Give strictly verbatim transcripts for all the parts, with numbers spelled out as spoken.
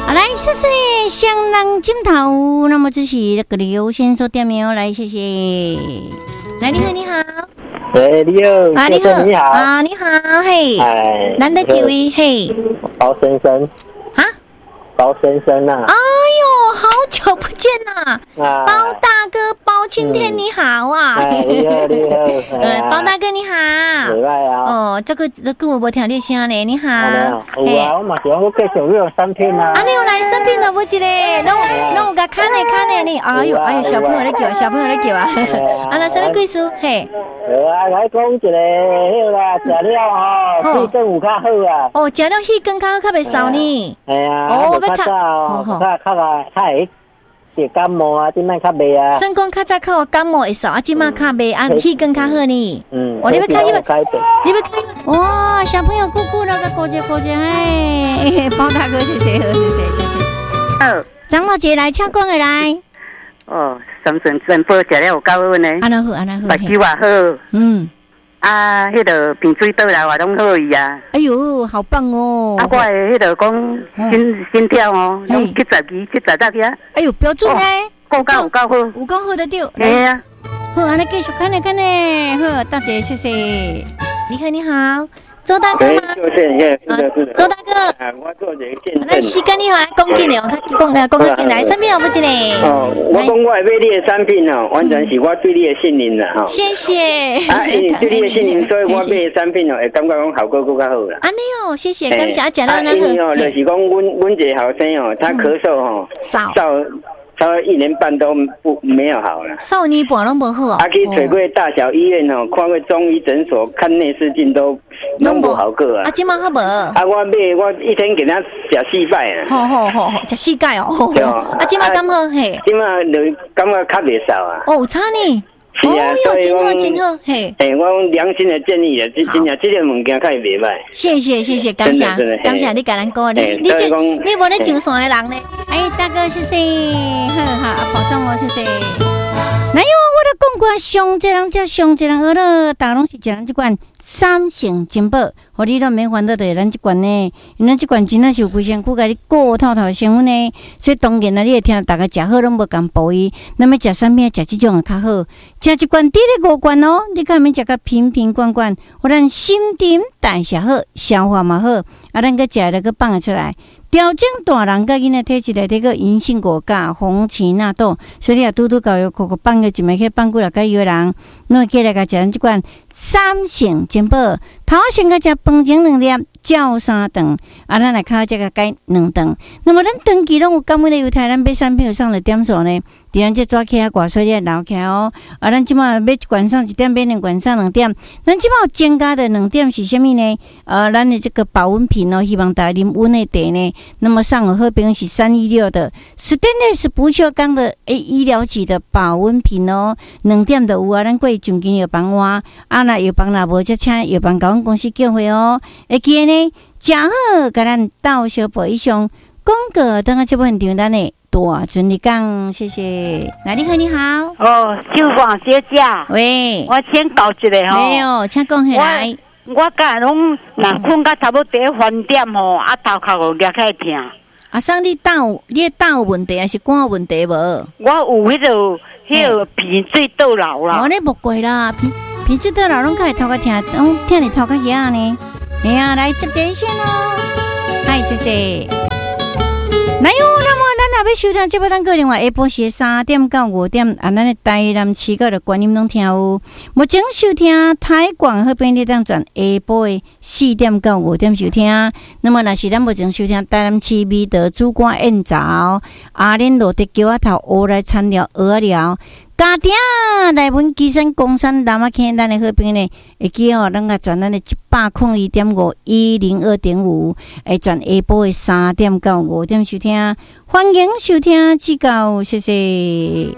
好，来，谢谢香囊金头。那么这是那个刘先生点名，来，谢谢。来，你好，你好。 喂，你好， 啊，你好， 你好啊，你好，嘿， 哎， 难得几位，嘿， 包先生， 啊， 包先生啊， 哎呦，好久不见呐， 啊， 包大哥，包青天，你好啊， 哎，你好，你好， 呃，包大哥你好， 礼拜啊， 哦，这个这个我无听你声咧，你好， 有啊，我嘛是讲我继续有产品啊， 啊，你有来生病了不？一个，拢拢有甲看咧看咧呢，哎呦哎呦，小朋友咧叫，小朋友咧叫啊，啊，那什么贵事？嘿。 有啊，来讲一个迄啦，食了吼，气更有较好啊。 哦，食了气更较好，较袂烧呢。 哎呀， 哦， 较早哦，较较啊，较会治感冒啊，即摆较袂啊。 算讲较早较有感冒会烧，啊，即摆较袂，啊，气更较好呢。 嗯， 哦，你要开你要改变， 你要开哇，小朋友咕咕那个过节过节，哎，包大哥谢谢，谢谢谢谢。 好， 张老姐来，请讲的来。 哦，三顺真宝食了有够好呢， 安那好，安那好， 目睭也好， 嗯， 啊，迄个鼻水倒来也拢好伊啊。 哎呦，好棒哦！ 啊，我的迄个讲心心跳哦，拢七十二、七十六呀。 哎呦，标准呢， 够够有够好， 有够好的对。 哎呀， 好，安尼继续看呢看呢，好，大姐谢谢。你好，你好。周大哥吗？周大哥， 我做一个见证。 那时间你好，讲紧的哦，讲呃讲较紧来，身边有不紧嘞？ 哦，我讲我会买你的产品哦，完全是我对你的信任啦吼。 谢谢。 啊，因为对你的信任，所以我买的产品哦，会感觉讲效果更较好啦。 安尼哦，谢谢，感谢啊，讲到那个。 因为哦，就是讲阮阮一个后生哦，他咳嗽哦， 少。 他一年半都不没有好了， 少年半拢无好啊。 他去找过大小医院哦，看过中医诊所，看内视镜都拢无好过啊。 啊，今嘛好无？ 啊，我买我一天给他食四摆啊。 好好好好，食四摆哦。对哦。啊，今嘛敢好嘿？ 今嘛就感觉较袂少啊。 哦，有差呢。 是啊，所以讲，真好，嘿。 诶，我良心的建议啊，这真正这个物件较会袂歹。 谢谢谢谢，感谢感谢你甲咱讲，你你这你无咧上山的人呢？哎，大哥谢谢，好好保重哦，谢谢。哪有我咧讲过，上这人才上这人学了，大拢是食咱这款三成金宝，互你都免烦恼对咱这款呢，因咱这款真正是有规身躯甲你顾透透的成分呢，所以当然啊，你会听大家食好拢无共补伊，那么食啥物食这种较好，食一罐滴咧五罐哦，你看免食个瓶瓶罐罐，互咱心陈代谢好，消化嘛好，啊，咱个食了个放出来。调整大人甲囡仔体质内底个银杏果苷、红荠纳豆，所以你啊拄拄教育个个放个一枚去放几落个药人，侬起来甲食咱即款三成金宝，头先甲食饭前两粒，照三顿，啊，咱来靠这个改两顿。那么咱长期拢有感冒的犹太，咱买产品有上了点数呢？伫咱这抓起啊，挂水咧留起哦。啊，咱即马买一罐上一点，买两罐上两点。咱即马有增加的两点是虾米呢？呃，咱的这个保温瓶哦，希望大家啉温的茶呢。那么上有好评是三一六的 stainless 不锈钢的诶医疗级的保温瓶哦，两点就有啊。咱过奖金药房换，啊那药房若无则请药房甲阮公司叫回哦。会记呢，食好甲咱到小宝以上广告，等下这部分场咱的。大尊你讲，谢谢。来，你好，你好。 哦，秀芳小姐。 喂， 我先搞一个吼。 没有，请讲起来。 我我甲拢若困到差不多第一番点吼，啊头壳有掠起来疼。 啊，上你胆有，你胆有问题还是肝有问题无？ 我有迄个迄个鼻水倒流啦。 哦，你无过啦，鼻鼻水倒流拢开头壳疼，拢疼你头壳痒呢。哎呀，来接这一线哦。嗨，谢谢。来哟，那么咱若要收听，这部咱个另外下晡时三点到五点，啊，咱的台南市个的观音拢听有。目前收听台广迄边你当转下晡的四点到五点收听。那么若是咱目前收听台南市美德主管宴早，阿莲路的桥仔头乌来餐寮鹅寮。家庭内文基山公山南啊坑，咱的好朋友呢，会记哦，咱个转咱的一百空二点五一零二点五，会转下晡的三点到五点收听，欢迎收听指教，谢谢。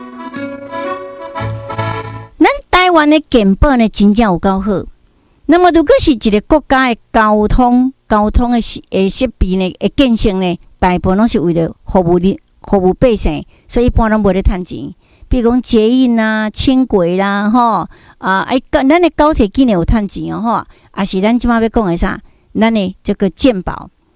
咱台湾的健保呢，真正有够好。那么，如果是一个国家的交通交通的诶设备呢，会建设呢，大部分拢是为了服务你服务百姓，所以一般拢无咧趁钱。比如讲捷运啦、轻轨啦，吼啊，哎，咱的高铁今年有趁钱哦，吼，啊是咱即马要讲的啥？咱的这个健保，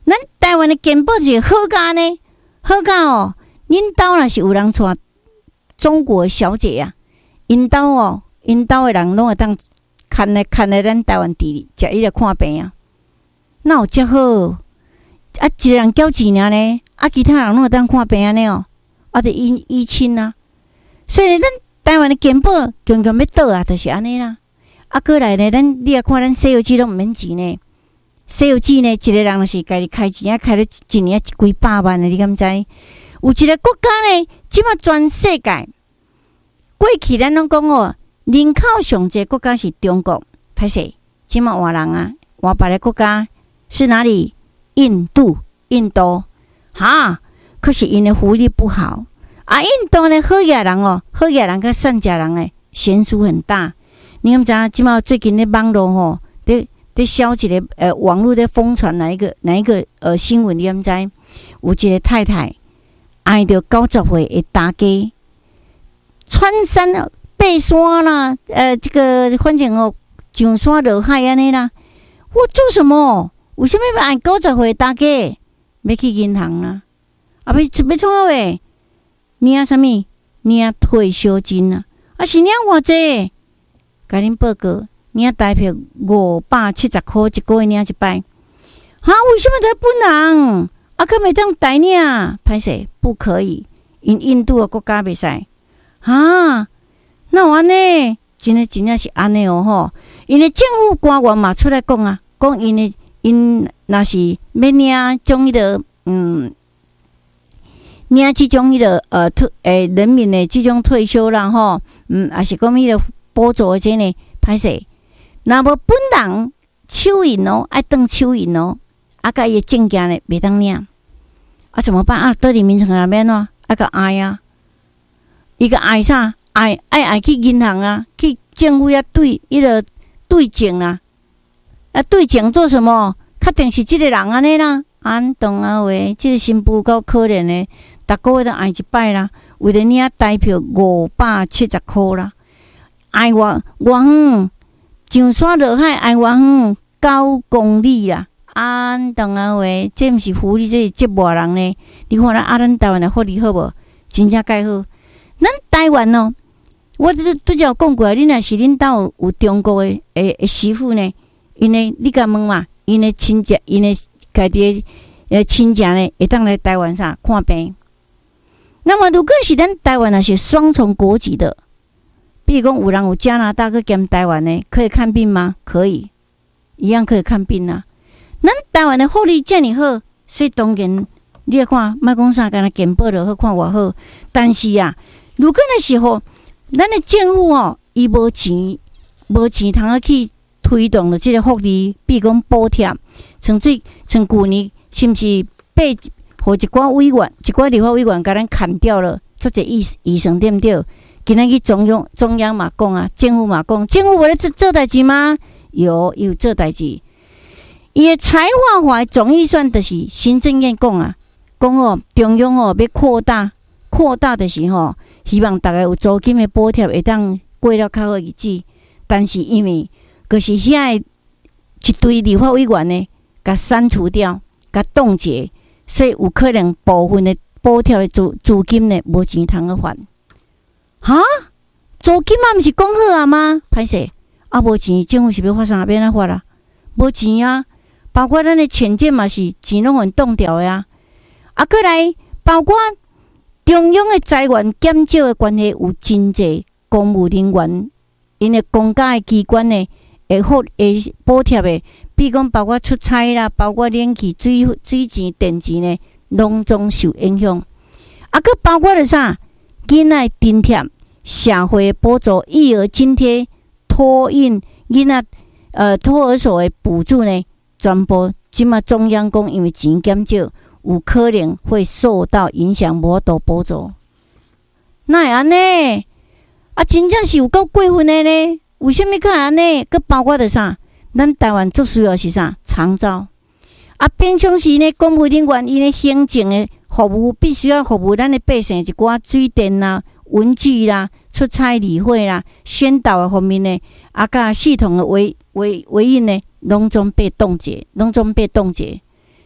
咱台湾的健保是好家呢，好家哦。恁兜若是有人带中国小姐啊，因兜哦，因兜的人拢会当看来看来咱台湾地食伊来看病啊，哪有遮好？啊，一个人交钱尔呢，啊，其他人拢会当看病安尼哦，啊，得医医亲啊。所以咱台湾的健保强强要倒啊，就是安尼啦。啊，过来呢，咱你啊看咱西药剂拢毋免钱呢，西药剂呢，一个人若是家己开钱啊，开了一年几百万的，你敢知？有一个国家呢，即马全世界过去咱拢讲哦，人口上济国家是中国，歹势，即马换人啊，换别个国家是哪里？印度，印度，哈，可是因的福利不好啊。印度呢，好野人哦，好野人跟善家人诶，悬殊很大。你敢知？即马最近咧网络吼，咧咧消一个呃网络咧疯传哪一个哪一个呃新闻？你敢知？有一个太太。爱着九十岁的大家，穿山爬山啦，呃，这个反正哦，上山落海安尼啦。我做什么？为什么要爱九十岁的大家？要去银行啦，啊，要要创啥话？领什么？领退休金啊？啊，是领偌济？甲恁报告，领台票五百七十块一个月领一摆。哈，为什么都不能？啊，可袂当台领，歹势不可以。因印度的国家袂使，哈，那有安尼，真诶真正是安尼哦吼。因诶政府官员嘛出来讲啊，讲因诶因若是要领种迄个嗯，领即种迄个呃退诶人民诶即种退休啦吼，嗯，也是讲迄个补助诶这呢，歹势。若无本人手印哦，爱当手印哦。啊，甲伊诶证件咧袂当领，啊怎么办啊？倒伫民城内面喏，啊个爱啊，伊个爱啥？爱爱爱去银行啊，去政府遐对迄个对证啦，啊对证做什么？确定是即个人安尼啦，安懂啊喂，即个新妇够可怜诶，逐个月都爱一摆啦，为了领台票五百七十箍啦，爱偌偌远，上山落海爱偌远九公里啦。安当啊话，这毋是福利，这是折磨人呢。你看咱啊，咱台湾的福利好无？真正介好。咱台湾哦，我拄拄则有讲过，恁若是恁兜有中国的诶诶媳妇呢，因诶你甲问嘛，因诶亲戚，因诶家己诶亲戚呢，会当来台湾啥看病。那么如果是咱台湾若是双重国籍的，比如讲有人有加拿大去兼台湾呢，可以看病吗？可以，一样可以看病啊。咱台湾的福利遮尔好，所以当然你来看，莫讲啥，干那健保就好看偌好。但是啊，如果那时候咱的政府哦，伊无钱，无钱通啊去推动了这个福利，比如讲补贴，像最像旧年是毋是被互一寡委员、一寡立法委员甲咱砍掉了，做者医医生对毋对？今仔去中央中央嘛讲啊，政府嘛讲，政府无咧做做代志吗？有有做代志。伊诶财划法总预算就是行政院讲啊，讲哦中央哦要扩大扩大的时候，希望大家有租金的补贴会当过了较好日子。但是因为就是遐一堆立法委员呢，甲删除掉，甲冻结，所以有可能部分的补贴的资资金呢无钱通去还。哈，租金嘛毋是讲好啊吗？歹势啊，无钱，政府是要发啥要安怎发啦？无钱啊！包括咱的潜舰嘛是钱拢互冻掉的啊，啊，过来包括中央的财源减少的关系，有真侪公务人员，因的公家的机关呢，会好会补贴的，比如讲包括出差啦，包括冷气、水水钱、电钱呢，拢总受影响。啊，佮包括了啥？囡仔津贴、社会补助、育儿津贴、托婴囡仔呃托儿所的补助呢？全部即马中央讲，因为钱减少，有可能会受到影响，无度补助。哪会安尼？啊，真正是有够过分的呢？为什么会安尼？佮包括着啥？咱台湾最需要是啥？长照。啊，平常时呢，公务人员因的行政的服务，必须要服务咱的百姓一寡水电啦、文具啦、出差理会啦、宣导的方面呢，啊，甲系统的维维维运呢。拢总被冻结，拢总被冻结。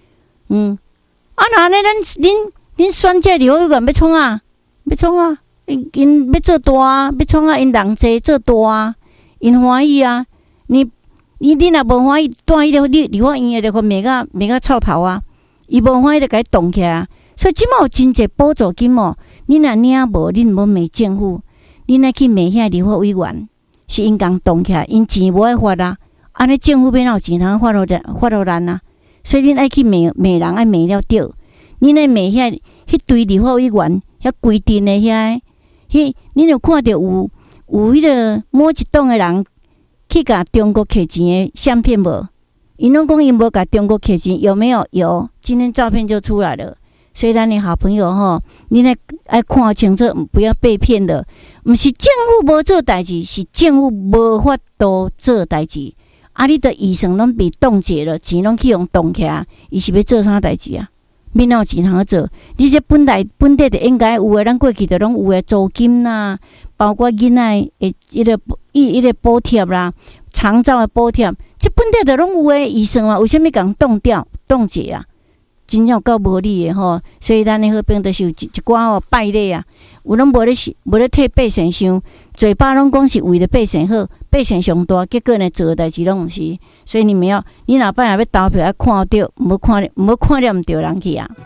嗯，啊那呢，咱恁恁选这立法委员要创啊，要创啊，因因要做大啊，要创啊，因人济做大啊，因欢喜啊。你你你若无欢喜，带迄个立立法院诶，就互灭啊灭啊臭头啊，伊无欢喜就甲伊动起来啊。所以即满有真济补助金哦，恁若领无，恁无骂政府，恁爱去骂遐立法委员，是因共动起来，因钱无爱发啊，安尼政府变哪有钱通发互咱发互咱啊？所以恁爱去骂骂人，爱骂了对，恁爱骂遐迄堆立法委员，遐规定诶遐，迄恁有看着有有迄个某一党诶人去甲中国摕钱诶相片无？因拢讲因无甲中国摕钱，有没有？有，今天照片就出来了。所以咱的好朋友吼，你来爱看清楚，不要被骗的。毋是政府无做代志，是政府无法度做代志。啊，你的预算拢被冻结了，钱拢去用冻起来，伊是要做啥代志啊？免哪有钱通做？你这本来本地就应该有诶，咱过去就拢有诶，租金啦，包括囡仔诶，迄个伊迄个补贴啦，长照诶补贴，这本地就拢有诶预算啊，为什么共冻掉、冻结啊？真正有够无理诶吼，所以咱诶好兵就是有一一寡吼败类啊，有拢无咧无咧替百姓想，嘴巴拢讲是为了百姓好，百姓上大，结果呢做诶代志拢毋是，所以你们要，你若摆若要投票要看着，无看无看了毋着人去啊。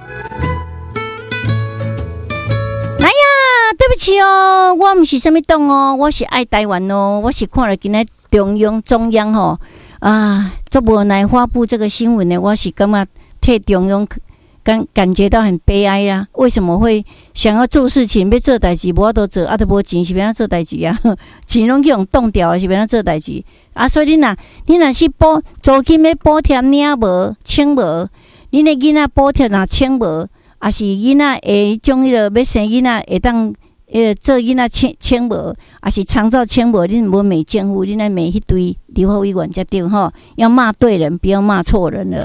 来呀，对不起哦，我毋是啥物党哦，我是爱台湾哦，我是看了今仔中央中央吼啊，做无奈发布这个新闻呢，我是感觉。替中央感感觉到很悲哀啊！为什么会想要做事情，要做代志，无法度做，啊，都无钱是要怎做代志啊？钱拢去用冻掉，是要怎做代志啊？所以你若你若是补租金要补贴领无，请无，恁的囡仔补贴若请无，啊是囡仔会种迄个要生囡仔会当呃做囡仔请请无，啊是长照请无，恁无骂政府，恁来骂迄堆立法委员才对吼，要骂对人，不要骂错人了。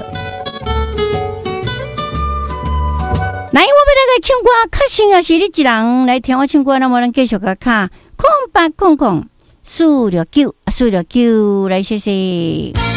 来，我要来个唱歌，确实也是你一人来听我唱歌，那么咱继续个卡空八空空四六九四六九来，谢谢。